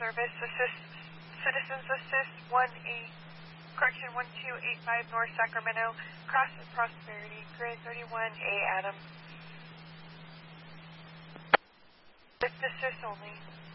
service, Citizens Assist 1285 North Sacramento, Crossing Prosperity, Grid 31A Adam. Lift assist only.